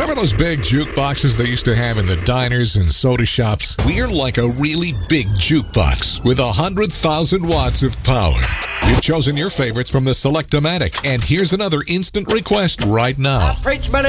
Remember those big jukeboxes they used to have in the diners and soda shops? We're like a really big jukebox with 100,000 watts of power. You've chosen your favorites from the Select-O-Matic, and here's another instant request right now. I preach, but